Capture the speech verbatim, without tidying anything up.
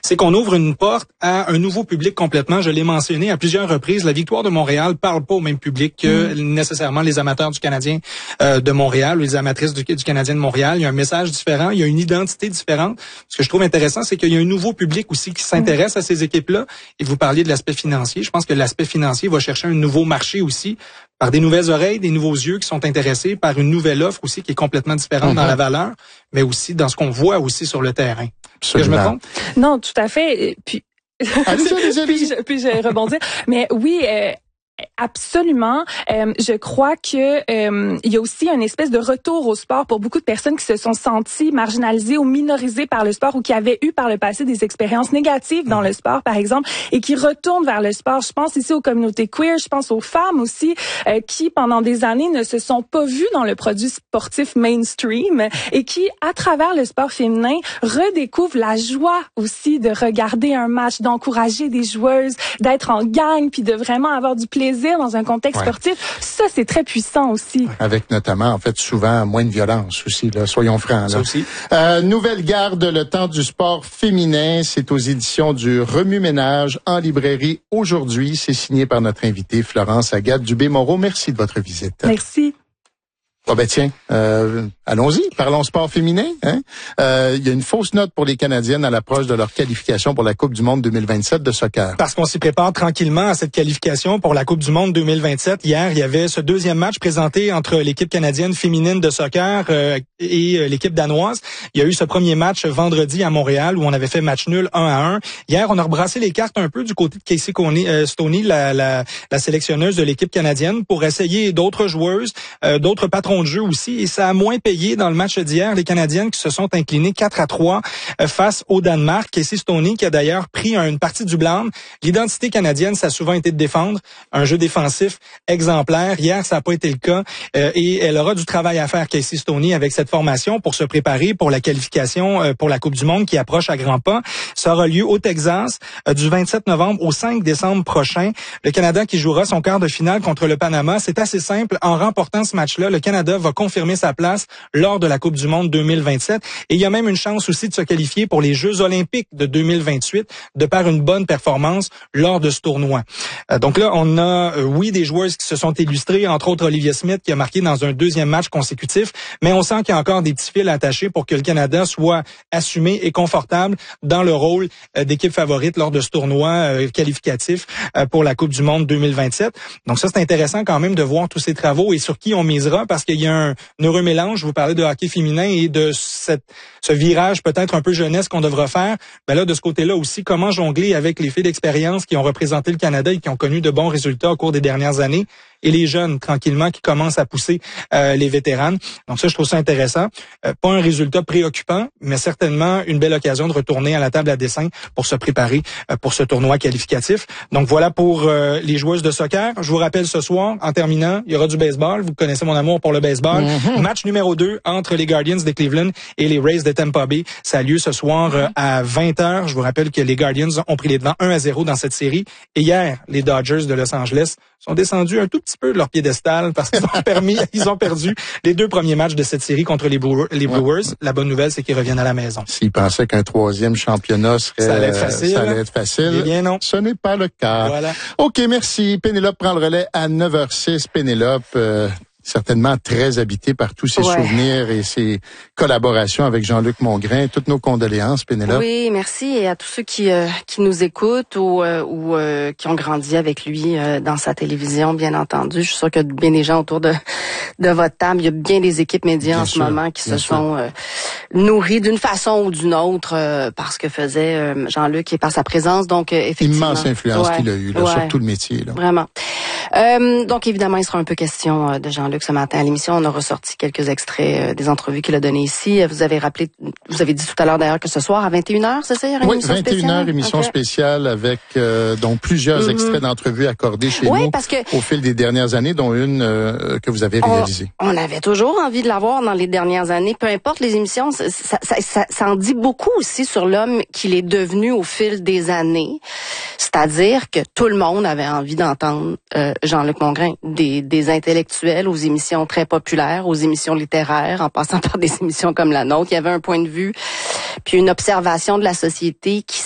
c'est qu'on ouvre une porte à un nouveau public complètement. Je l'ai mentionné à plusieurs reprises, la victoire de Montréal parle pas au même public que mmh. nécessairement les amateurs du Canadien euh, de Montréal ou les amatrices du, du Canadien de Montréal. Il y a un message différent, il y a une identité différente. Ce que je trouve intéressant, c'est qu'il y a un nouveau public aussi qui s'intéresse mmh. à ces équipes-là. Et vous parliez de l'aspect financier. Je pense que l'aspect financier va chercher un nouveau marché aussi, par des nouvelles oreilles, des nouveaux yeux qui sont intéressés par une nouvelle offre aussi qui est complètement différente mmh. dans la valeur, mais aussi dans ce qu'on voit aussi sur le terrain. Est-ce que je me trompe? Non, tout à fait. Puis, allez-y, allez-y, allez-y. puis, je, puis je vais rebondir. Mais oui, euh, absolument. Euh, je crois que euh, il y a aussi une espèce de retour au sport pour beaucoup de personnes qui se sont senties marginalisées ou minorisées par le sport ou qui avaient eu par le passé des expériences négatives dans le sport, par exemple, et qui retournent vers le sport. Je pense ici aux communautés queer, je pense aux femmes aussi, euh, qui pendant des années ne se sont pas vues dans le produit sportif mainstream et qui, à travers le sport féminin, redécouvrent la joie aussi de regarder un match, d'encourager des joueuses, d'être en gang, puis de vraiment avoir du plaisir dans un contexte ouais. sportif. Ça, c'est très puissant aussi. Avec notamment, en fait, souvent, moins de violence aussi, là, soyons francs. Là. Ça aussi. Euh, Nouvelle garde, le temps du sport féminin. C'est aux éditions du Remue-Ménage en librairie aujourd'hui. C'est signé par notre invitée Florence Agathe Dubé-Moreau. Merci de votre visite. Merci. Ah ben tiens, euh, allons-y, parlons sport féminin. Hein? Euh, il y a une fausse note pour les Canadiennes à l'approche de leur qualification pour la Coupe du monde deux mille vingt-sept de soccer. Parce qu'on s'y prépare tranquillement à cette qualification pour la Coupe du monde deux mille vingt-sept. Hier, il y avait ce deuxième match présenté entre l'équipe canadienne féminine de soccer euh, et euh, l'équipe danoise. Il y a eu ce premier match vendredi à Montréal où on avait fait match nul un à un. Hier, on a rebrassé les cartes un peu du côté de Casey euh, Stoney, la, la, la sélectionneuse de l'équipe canadienne, pour essayer d'autres joueuses, euh, d'autres patrons de jeu aussi, et ça a moins payé dans le match d'hier. Les Canadiennes qui se sont inclinées quatre à trois face au Danemark. Casey Stoney qui a d'ailleurs pris une partie du blâme. L'identité canadienne, ça a souvent été de défendre, un jeu défensif exemplaire. Hier, ça n'a pas été le cas, euh, et elle aura du travail à faire, Casey Stoney, avec cette formation pour se préparer pour la qualification euh, pour la Coupe du monde qui approche à grands pas. Ça aura lieu au Texas euh, du vingt-sept novembre au cinq décembre prochain. Le Canada qui jouera son quart de finale contre le Panama. C'est assez simple. En remportant ce match-là, le Canada va confirmer sa place lors de la Coupe du monde deux mille vingt-sept. Et il y a même une chance aussi de se qualifier pour les Jeux olympiques de deux mille vingt-huit de par une bonne performance lors de ce tournoi. Euh, donc là, on a, euh, oui, des joueuses qui se sont illustrées, entre autres Olivia Smith qui a marqué dans un deuxième match consécutif, mais on sent qu'il y a encore des petits fils attachés pour que le Canada soit assumé et confortable dans le rôle euh, d'équipe favorite lors de ce tournoi euh, qualificatif euh, pour la Coupe du monde deux mille vingt-sept. Donc ça, c'est intéressant quand même de voir tous ces travaux et sur qui on misera, parce qu'il y a un heureux mélange. Vous parlez de hockey féminin et de cette, ce virage peut-être un peu jeunesse qu'on devra faire. Ben là, de ce côté-là aussi, comment jongler avec les filles d'expérience qui ont représenté le Canada et qui ont connu de bons résultats au cours des dernières années, et les jeunes, tranquillement, qui commencent à pousser euh, les vétérans. Donc ça, je trouve ça intéressant. Euh, pas un résultat préoccupant, mais certainement une belle occasion de retourner à la table à dessin pour se préparer euh, pour ce tournoi qualificatif. Donc voilà pour euh, les joueuses de soccer. Je vous rappelle ce soir, en terminant, il y aura du baseball. Vous connaissez mon amour pour le baseball. Mm-hmm. Match numéro deux entre les Guardians de Cleveland et les Rays de Tampa Bay. Ça a lieu ce soir euh, à vingt heures. Je vous rappelle que les Guardians ont pris les devants un à zéro dans cette série. Et hier, les Dodgers de Los Angeles sont descendus un tout petit peu de leur piédestal parce qu'ils ont permis, ils ont perdu les deux premiers matchs de cette série contre les Brewers. Les Brewers. Ouais. La bonne nouvelle, c'est qu'ils reviennent à la maison. S'ils pensaient qu'un troisième championnat serait, ça allait être facile, ça allait être facile. Eh bien non. Ce n'est pas le cas. Voilà. OK, merci. Pénélope prend le relais à neuf heures six. Pénélope, euh, certainement très habité par tous ses ouais. souvenirs et ses collaborations avec Jean-Luc Mongrain. Toutes nos condoléances, Pénélope. Oui, merci. Et à tous ceux qui euh, qui nous écoutent ou, euh, ou euh, qui ont grandi avec lui euh, dans sa télévision, bien entendu. Je suis sûre qu'il y a bien des gens autour de de votre table. Il y a bien des équipes médias bien en sûr, ce moment qui se sûr. sont euh, nourries d'une façon ou d'une autre euh, par ce que faisait euh, Jean-Luc et par sa présence. Donc, euh, effectivement. Immense influence ouais, qu'il a eue là, ouais, sur tout le métier. Là. Vraiment. Euh, donc, évidemment, il sera un peu question euh, de Jean-Luc ce matin à l'émission. On a ressorti quelques extraits euh, des entrevues qu'il a données ici. Vous avez rappelé, vous avez dit tout à l'heure d'ailleurs que ce soir à vingt et une heures, c'est ça? Il y aura une oui, émission vingt et une heures, émission okay. spéciale avec euh, donc plusieurs mm-hmm. extraits d'entrevues accordées chez oui, nous parce que au fil des dernières années, dont une euh, que vous avez réalisée. On, on avait toujours envie de l'avoir dans les dernières années. Peu importe les émissions, ça, ça, ça, ça en dit beaucoup aussi sur l'homme qu'il est devenu au fil des années. C'est-à-dire que tout le monde avait envie d'entendre euh, Jean-Luc Mongrain, des, des intellectuels aux émissions très populaires, aux émissions littéraires, en passant par des émissions comme la nôtre. Il y avait un point de vue, puis une observation de la société qui